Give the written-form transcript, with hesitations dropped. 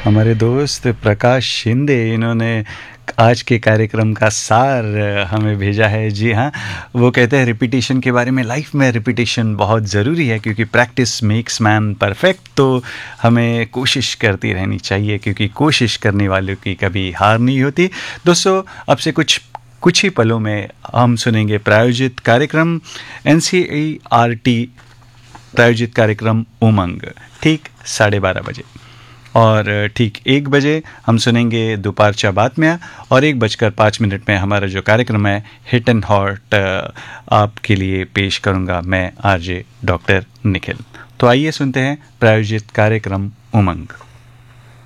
हमारे दोस्त प्रकाश शिंदे, इन्होंने आज के कार्यक्रम का सार हमें भेजा है। जी हाँ, वो कहते हैं रिपीटिशन के बारे में, लाइफ में रिपीटिशन बहुत ज़रूरी है क्योंकि प्रैक्टिस मेक्स मैन परफेक्ट। तो हमें कोशिश करती रहनी चाहिए क्योंकि कोशिश करने वालों की कभी हार नहीं होती। दोस्तों, अब से कुछ ही पलों में हम सुनेंगे प्रायोजित कार्यक्रम NCERT प्रायोजित कार्यक्रम उमंग, ठीक 12:30 बजे। और ठीक 1 बजे हम सुनेंगे दोपहर चा बात में, और 1:05 में हमारा जो कार्यक्रम है हिट एंड हॉट आपके लिए पेश करूंगा मैं, आरजे डॉक्टर निखिल। तो आइए सुनते हैं प्रायोजित कार्यक्रम उमंग।